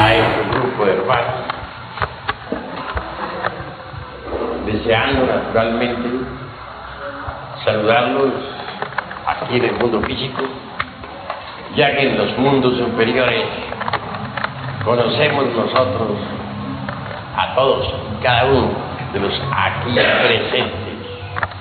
a este grupo de hermanos, deseando naturalmente saludarlos aquí en el mundo físico, ya que en los mundos superiores conocemos nosotros a todos y cada uno de los aquí presentes.